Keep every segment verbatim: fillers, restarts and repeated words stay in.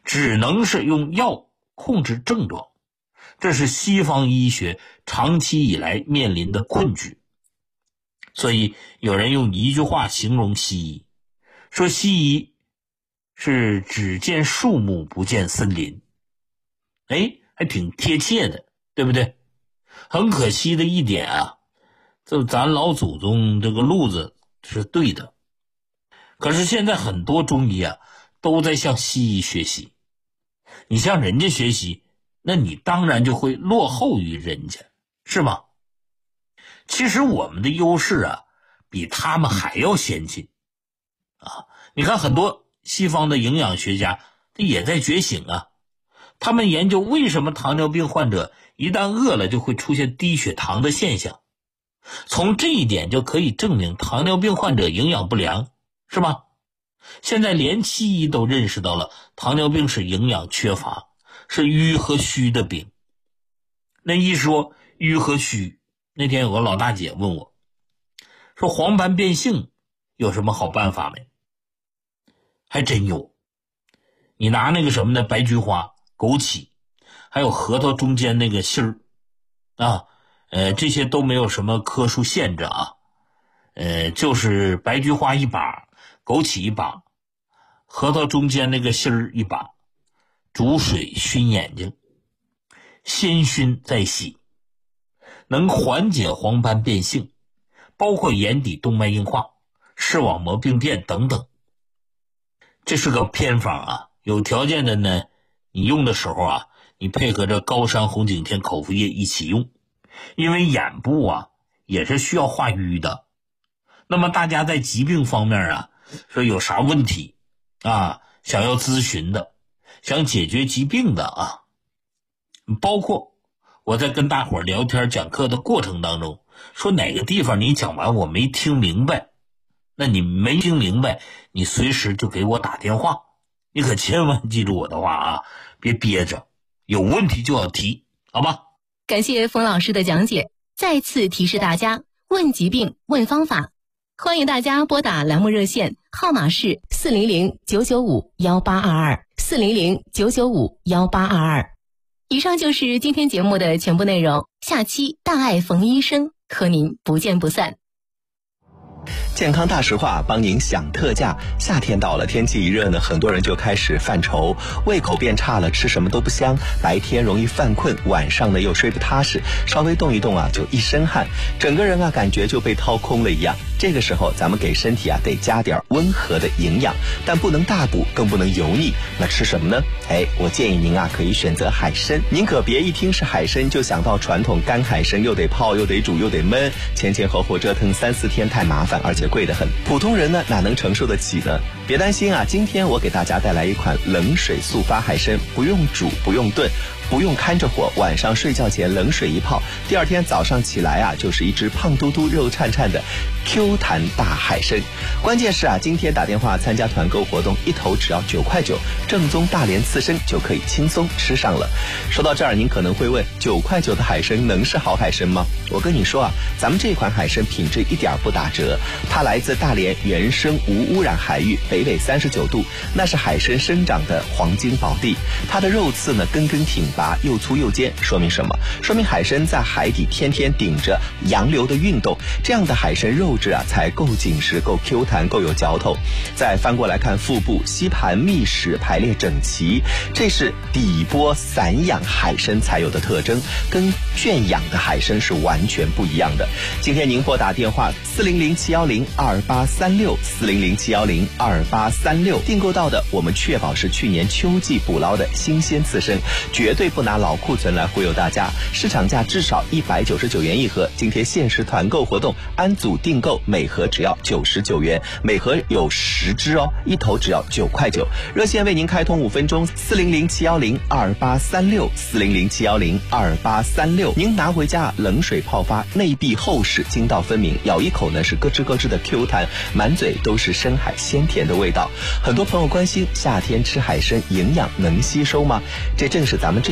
只能是用药控制症状，这是西方医学长期以来面临的困局。所以有人用一句话形容西医，说西医是只见树木不见森林。哎，还挺贴切的，对不对？很可惜的一点啊，就咱老祖宗这个路子是对的，可是现在很多中医啊都在向西医学习，你向人家学习，那你当然就会落后于人家，是吗？其实我们的优势啊比他们还要先进啊！你看很多西方的营养学家他也在觉醒啊，他们研究为什么糖尿病患者一旦饿了就会出现低血糖的现象，从这一点就可以证明糖尿病患者营养不良，是吧？现在连西医都认识到了糖尿病是营养缺乏，是瘀和虚的病。那一说瘀和虚，那天有个老大姐问我，说黄斑变性有什么好办法没？还真有。你拿那个什么呢，白菊花、枸杞还有核桃中间那个芯儿啊，呃，这些都没有什么科数限制啊，呃，就是白菊花一把，枸杞一把，核桃中间那个芯儿一把，煮水熏眼睛，先熏再洗，能缓解黄斑变性，包括眼底动脉硬化、视网膜病变等等。这是个偏方啊，有条件的呢，你用的时候啊，你配合着高山红景天口服液一起用，因为眼部啊也是需要化瘀的。那么大家在疾病方面啊，说有啥问题啊，想要咨询的，想解决疾病的啊，包括我在跟大伙聊天讲课的过程当中，说哪个地方你讲完我没听明白，那你没听明白，你随时就给我打电话，你可千万记住我的话啊，别憋着，有问题就要提，好吧？ 感谢冯老师的讲解，再次提示大家，问疾病问方法，欢迎大家拨打栏目热线，号码是四零零九九五幺八二二四零零九九五幺八二二。以上就是今天节目的全部内容，下期大爱冯医生和您不见不散。 健康大实话帮您享特价。夏天到了，天气一热呢，很多人就开始犯愁，胃口变差了，吃什么都不香，白天容易犯困，晚上呢又睡不踏实，稍微动一动啊就一身汗，整个人啊感觉就被掏空了一样。这个时候咱们给身体啊得加点温和的营养，但不能大补，更不能油腻。那吃什么呢？哎，我建议您啊可以选择海参。您可别一听是海参就想到传统干海参，又得泡又得煮又得焖，前前后后折腾三四天，太麻烦，而且贵得很，普通人呢哪能承受得起呢？别担心啊，今天我给大家带来一款冷水速发海参，不用煮不用炖，不用看着火，晚上睡觉前冷水一泡，第二天早上起来啊就是一只胖嘟嘟肉颤颤的 Q 弹大海参。关键是啊，今天打电话参加团购活动，一头只要九块九，正宗大连刺身就可以轻松吃上了。说到这儿，您可能会问，九块九的海参能是好海参吗？我跟你说啊，咱们这款海参品质一点不打折，它来自大连原生无污染海域，北纬三十九度，那是海参生长的黄金宝地。它的肉刺呢根根挺拔，又粗又尖，说明什么？说明海参在海底天天顶着洋流的运动，这样的海参肉质啊才够紧实，够 Q 弹，够有嚼头。再翻过来看腹部，吸盘密实，排列整齐，这是底波散养海参才有的特征，跟圈养的海参是完全不一样的。今天您拨打电话四零零七幺零二八三六四零零七幺零二八三六订购到的，我们确保是去年秋季捕捞的新鲜刺参，绝对不拿老库存来忽悠大家，市场价至少一百九十九元一盒，今天限时团购活动，按组订购每盒只要九十九元，每盒有十只哦，一头只要九块九。热线为您开通五分钟，四零零七幺零二八三六四零零七幺零二八三六。您拿回家冷水泡发，内壁厚实，筋道分明，咬一口呢是咯吱咯吱的 Q 弹，满嘴都是深海鲜甜的味道。很多朋友关心夏天吃海参营养能吸收吗？这正是咱们这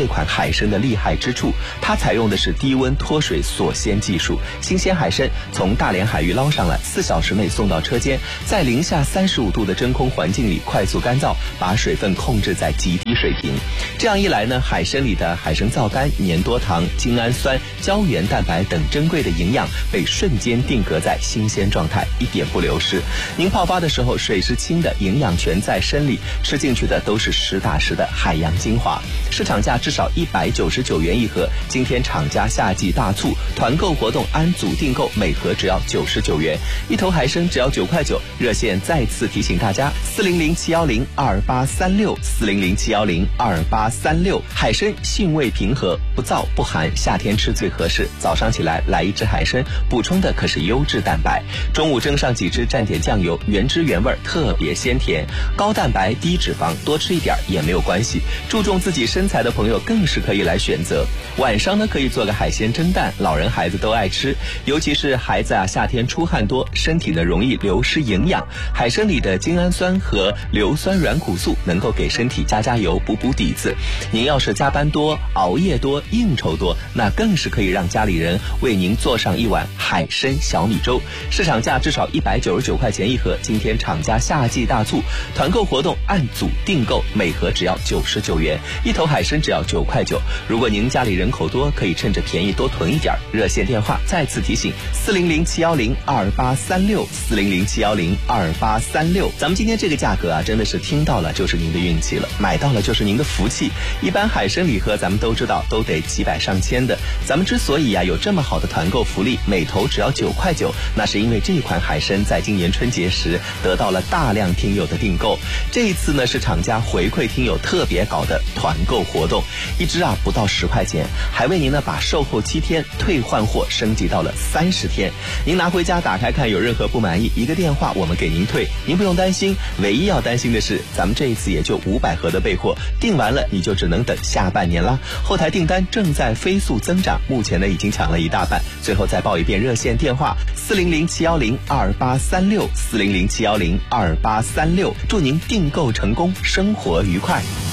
款海参的厉害之处，它采用的是低温脱水锁鲜技术，新鲜海参从大连海域捞上来，四小时内送到车间，在零下三十五度的真空环境里快速干燥，把水分控制在极低水平。这样一来呢，海参里的海参皂苷、粘多糖、精氨酸、胶原蛋白等珍贵的营养被瞬间定格在新鲜状态，一点不流失。您泡发的时候，水是清的，营养全在参里，吃进去的都是实打实的海洋精华。市场价至少一百九十九元一盒，今天厂家夏季大促团购活动，按组订购，每盒只要九十九元，一头海参只要九块九。热线再次提醒大家：四零零七幺零二八三六，四零零七幺零二八三六。海参性味平和，不燥不寒，夏天吃最合适。早上起来来一只海参，补充的可是优质蛋白。中午蒸上几只，蘸点酱油，原汁原味，特别鲜甜。高蛋白低脂肪，多吃一点也没有关系。注重自己身材的朋友更是可以来选择。晚上呢，可以做个海鲜蒸蛋，老人孩子都爱吃，尤其是孩子啊，夏天出汗多，身体呢容易流失营养。海参里的精氨酸和硫酸软骨素能够给身体加加油，补补底子。您要是加班多、熬夜多、应酬多，那更是可以让家里人为您做上一碗海参小米粥。市场价至少一百九十九块钱一盒，今天厂家夏季大促团购活动，按组订购，每盒只要九十九元，一头海参只要九块九。如果您家里人口多，可以趁着便宜多囤一点。热线电话再次提醒：四零零七幺零二八三六，四零零七幺零二八三六。咱们今天这个价格啊，真的是听到了就是您的运气了，买到了就是您的福气。一般海参礼盒咱们都知道都得几百上千的，咱们之所以啊有这么好的团购福利，每头只要九块九，那是因为这款海参在今年春节时得到了大量听友的订购。这一次呢是厂家回馈听友特别搞的团购活动，一只啊不到十块钱，还为您呢把售后七天退换货升级到了三十天。您拿回家打开看，有任何不满意，一个电话我们给您退，您不用担心。唯一要担心的是，咱们这一次也就五百盒的备货，订完了你就只能等下半年啦。后台订单正在飞速增长，目前呢已经抢了一大半。最后再报一遍热线电话：四零零七幺零二八三六，四零零七幺零二八三六。祝您订购成功，生活愉快。